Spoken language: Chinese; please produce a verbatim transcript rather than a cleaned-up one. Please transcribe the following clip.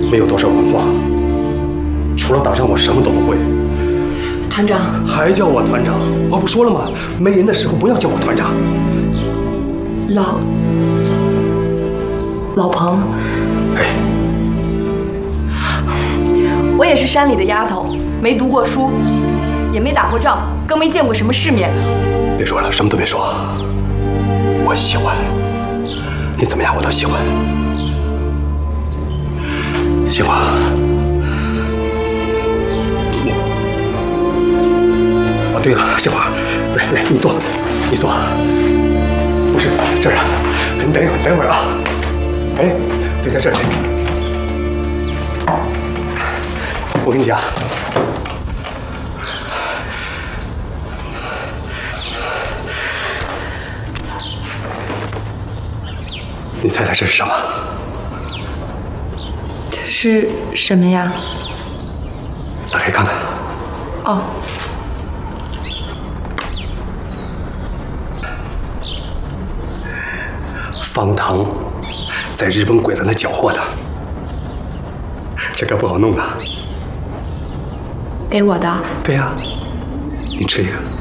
没有多少文化，除了打仗，我什么都不会。 团长， 还叫我团长？我不说了吗？没人的时候不要叫我团长。 老老彭， 哎， 我也是山里的丫头，没读过书，也没打过仗，更没见过什么世面。 别说了，什么都别说。我喜欢你，怎么样我都喜欢。喜欢。哦，对了，喜欢，来来，你坐，你坐。不是这儿啊，你等一会儿，等一会儿啊。哎，对，在这儿。我跟你讲。 你猜猜这是什么？ 这是什么呀？ 打开看看。 哦， 方糖，在日本鬼子那缴获的，这可不好弄的。 给我的。 对呀，你吃一个。